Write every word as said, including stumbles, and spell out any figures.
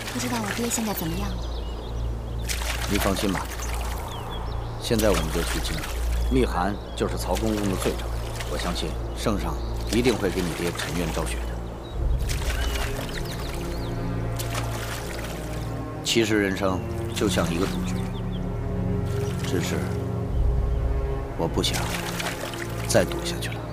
不知道我爹现在怎么样了？ 你放心吧，现在我们就去京了。密函就是曹公公的罪证，我相信圣上一定会给你爹沉冤昭雪的。其实人生就像一个赌局，只是我不想再赌下去了。